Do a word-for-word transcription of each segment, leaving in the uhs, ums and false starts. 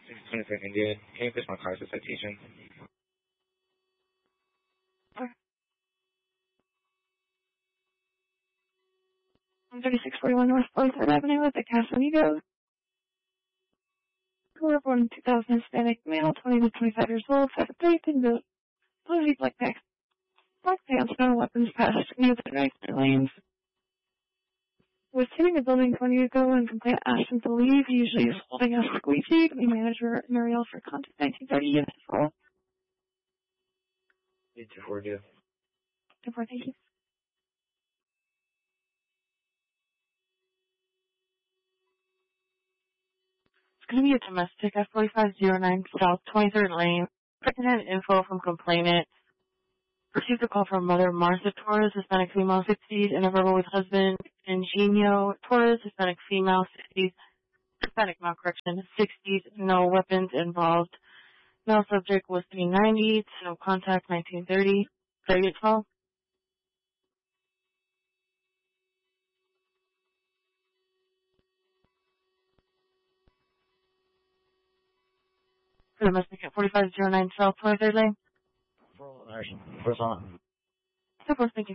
twenty-third India. Can you push my car to citation? thirty-six forty-one North forty-third Avenue at the Casamigo. Who born in two thousand, Hispanic male, twenty to twenty-five years old, five foot three, thin built, blue jeans, black pants, black pants, no weapons, passed near the right lanes. Was hitting a building twenty years ago and complaint asked him to leave. He usually is holding a squeegee. The manager, Mariel, for contact nineteen thirty unit for all. eight two four two. two four, thank you. It's going to be a domestic F forty-five oh nine South twenty-third Lane. Pregnant info from complainant. Received a call from mother Martha Torres, Hispanic female, sixties, and a verbal with husband Ingenio Torres, Hispanic female, sixties, Hispanic male, correction, sixties, no weapons involved. Male subject was three ninety, no contact, nineteen thirty, thirty at twelve. Domestic at forty-five oh nine South twenty-third Lane. First on. Of course, thank you.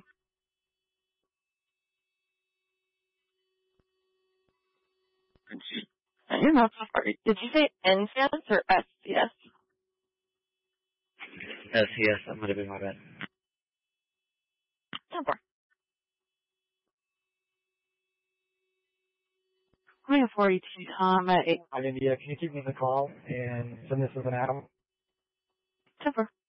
You're not so sorry. Did you say N C S or S C S? S C S, that might have been my bad. Super. I'm a forty-two Tom at eight. Hi, India. Can you keep me in the call and send this as an Adam? Super.